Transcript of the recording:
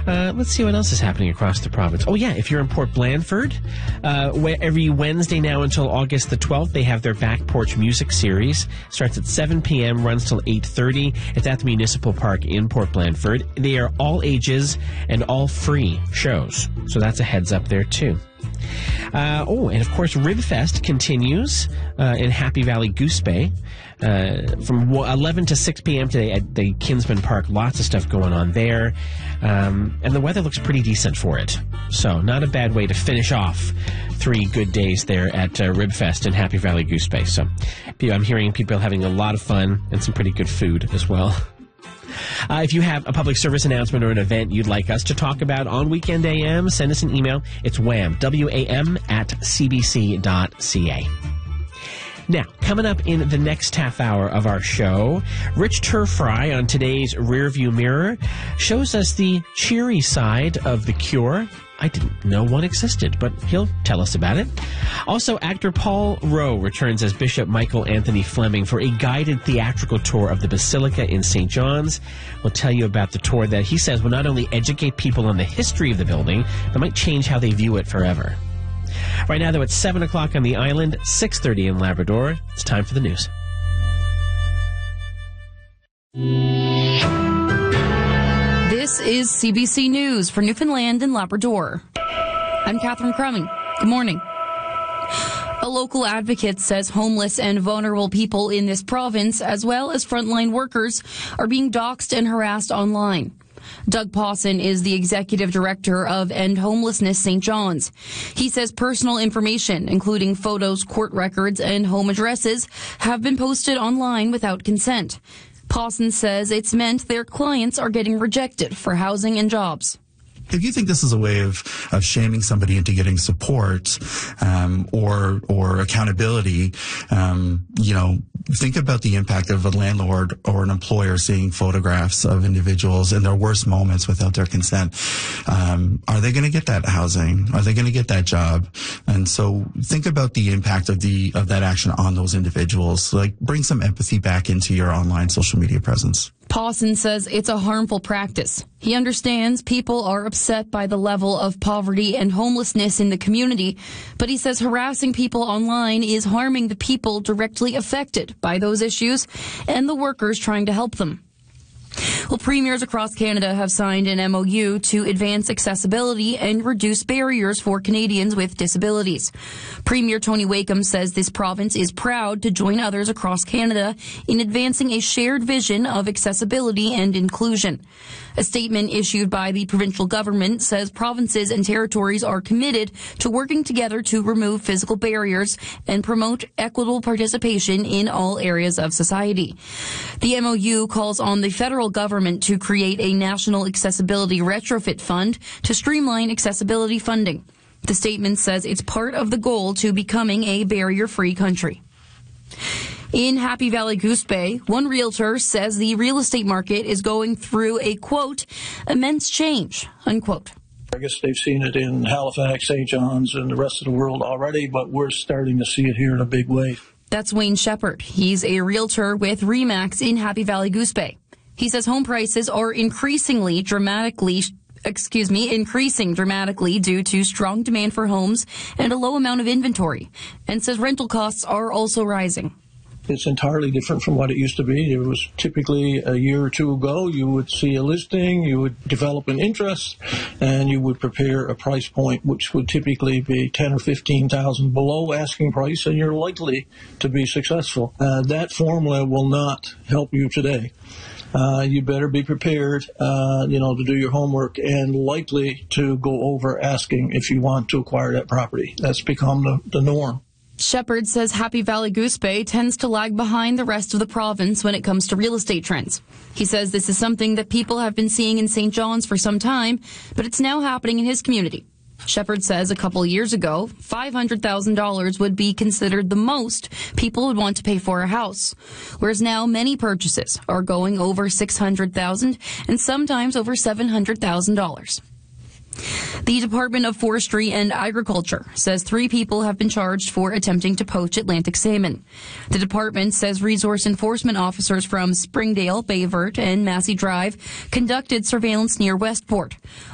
Let's see what else is happening across the province. Oh, yeah, if you're in Port Blandford, every Wednesday now until August the 12th, they have their Back Porch Music Series. Starts at 7 p.m., runs till 8:30. It's at the Municipal Park in Port Blandford. They are all ages and all free shows, so that's a heads up there, too. And of course, Ribfest continues in Happy Valley Goose Bay from 11 to 6 p.m. today at the Kinsman Park. Lots of stuff going on there. And the weather looks pretty decent for it. So not a bad way to finish off 3 good days there at Ribfest in Happy Valley Goose Bay. So I'm hearing people having a lot of fun and some pretty good food as well. If you have a public service announcement or an event you'd like us to talk about on Weekend AM, send us an email. It's wham, W-A-M, @cbc.ca. Now, coming up in the next half hour of our show, Rich Turfry on today's Rearview Mirror shows us the cheery side of The Cure. I didn't know one existed, but he'll tell us about it. Also, actor Paul Rowe returns as Bishop Michael Anthony Fleming for a guided theatrical tour of the Basilica in St. John's. We'll tell you about the tour that he says will not only educate people on the history of the building, but might change how they view it forever. Right now, though, it's 7 o'clock on the island, 6:30 in Labrador. It's time for the news. This is CBC News for Newfoundland and Labrador. I'm Catherine Crumming. Good morning. A local advocate says homeless and vulnerable people in this province, as well as frontline workers, are being doxxed and harassed online. Doug Pawson is the executive director of End Homelessness St. John's. He says personal information, including photos, court records, and home addresses, have been posted online without consent. Pawson says it's meant their clients are getting rejected for housing and jobs. If you think this is a way of shaming somebody into getting support or accountability, think about the impact of a landlord or an employer seeing photographs of individuals in their worst moments without their consent. Are they going to get that housing? Are they going to get that job? And so think about the impact of that action on those individuals. Like, bring some empathy back into your online social media presence. Pawson says it's a harmful practice. He understands people are upset by the level of poverty and homelessness in the community, but he says harassing people online is harming the people directly affected by those issues and the workers trying to help them. Well, premiers across Canada have signed an MOU to advance accessibility and reduce barriers for Canadians with disabilities. Premier Tony Wakeham says this province is proud to join others across Canada in advancing a shared vision of accessibility and inclusion. A statement issued by the provincial government says provinces and territories are committed to working together to remove physical barriers and promote equitable participation in all areas of society. The MOU calls on the federal government to create a national accessibility retrofit fund to streamline accessibility funding. The statement says it's part of the goal to becoming a barrier-free country. In Happy Valley Goose Bay, one realtor says the real estate market is going through a, quote, immense change, unquote. I guess they've seen it in Halifax, St. John's, and the rest of the world already, but we're starting to see it here in a big way. That's Wayne Shepard. He's a realtor with RE/MAX in Happy Valley Goose Bay. He says home prices are increasing dramatically due to strong demand for homes and a low amount of inventory, and says rental costs are also rising. It's entirely different from what it used to be. It was typically a year or two ago, you would see a listing, you would develop an interest, and you would prepare a price point which would typically be $10,000 or $15,000 below asking price, and you're likely to be successful. That formula will not help you today. You better be prepared, to do your homework and likely to go over asking if you want to acquire that property. That's become the norm. Shepard says Happy Valley Goose Bay tends to lag behind the rest of the province when it comes to real estate trends. He says this is something that people have been seeing in St. John's for some time, but it's now happening in his community. Shepard says a couple years ago, $500,000 would be considered the most people would want to pay for a house, whereas now many purchases are going over $600,000 and sometimes over $700,000. The Department of Forestry and Agriculture says 3 people have been charged for attempting to poach Atlantic salmon. The department says resource enforcement officers from Springdale, Bayvert, and Massey Drive conducted surveillance near Westport.